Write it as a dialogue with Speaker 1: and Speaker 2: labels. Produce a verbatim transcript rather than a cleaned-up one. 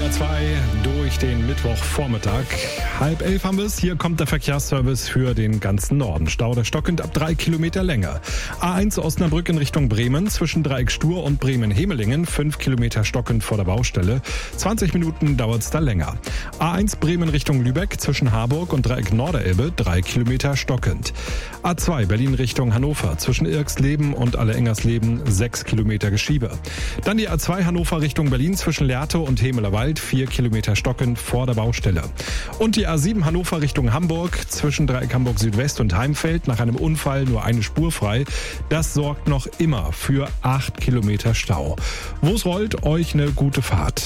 Speaker 1: Nummer zwei durch den Mittwochvormittag. Halb elf haben wir es. Hier kommt der Verkehrsservice für den ganzen Norden. Stau oder stockend ab drei Kilometer Länge. A eins Osnabrück in Richtung Bremen zwischen Dreieck Stur und Bremen-Hemelingen. fünf Kilometer stockend vor der Baustelle. zwanzig Minuten dauert es da länger. A eins Bremen Richtung Lübeck zwischen Harburg und Dreieck Norderelbe. drei Kilometer stockend. A zwei Berlin Richtung Hannover zwischen Irksleben und Alle-Engersleben. sechs Kilometer Geschiebe. Dann die A zwei Hannover Richtung Berlin zwischen Lehrte und Hemeler Wald. vier Kilometer stockend vor der Baustelle. Und die A sieben Hannover Richtung Hamburg zwischen Dreieck Hamburg Südwest und Heimfeld nach einem Unfall nur eine Spur frei. Das sorgt noch immer für acht Kilometer Stau. Wo es rollt, euch eine gute Fahrt.